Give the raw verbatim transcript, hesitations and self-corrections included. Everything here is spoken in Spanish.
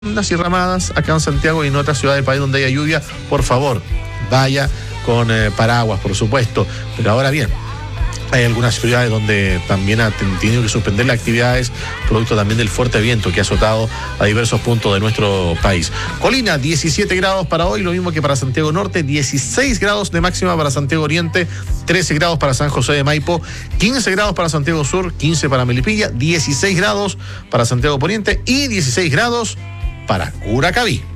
y ramadas acá en Santiago y en otras ciudades del país donde haya lluvia, por favor, vaya con eh, paraguas, por supuesto. Pero ahora bien, hay algunas ciudades donde también han tenido que suspender las actividades, producto también del fuerte viento que ha azotado a diversos puntos de nuestro país. Colina, diecisiete grados para hoy, lo mismo que para Santiago Norte, dieciséis grados de máxima para Santiago Oriente, trece grados para San José de Maipo, quince grados para Santiago Sur, quince para Melipilla, dieciséis grados para Santiago Poniente y dieciséis grados para Curacaví.